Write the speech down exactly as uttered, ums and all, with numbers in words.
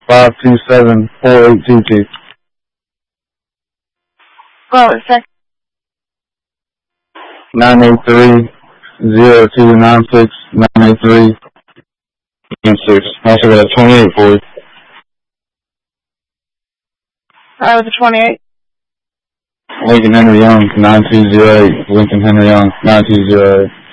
five two seven, four eight two two. Oh, sir. nine eight three, zero two nine six, nine eight three, nine six. Also got a twenty-eight for you. I was a twenty-eight. Lincoln Henry Young, nine two zero eight. Lincoln Henry Young, nine two zero eight.